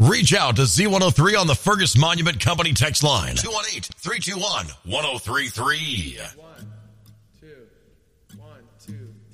Reach out to Z103 on the Fergus Monument Company text line. 218-321-1033. 1, 2, 1, 2,